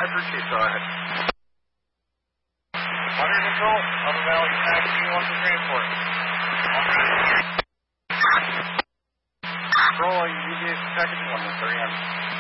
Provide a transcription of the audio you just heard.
Piper Chief, go ahead. Under control, Upper Valley Taxi 1 for transport. Control, UGA package 1 with 3